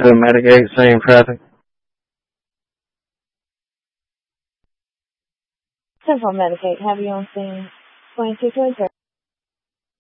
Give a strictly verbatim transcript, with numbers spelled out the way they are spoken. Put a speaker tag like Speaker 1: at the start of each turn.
Speaker 1: to mitigate same traffic?
Speaker 2: ten four Medicaid, have you on scene twenty-two twenty-two.